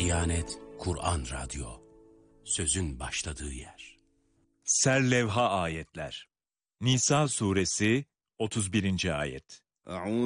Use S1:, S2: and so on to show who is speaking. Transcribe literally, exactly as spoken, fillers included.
S1: Diyanet Kur'an Radyo, sözün başladığı yer.
S2: Serlevha ayetler. Nisa suresi otuz birinci ayet.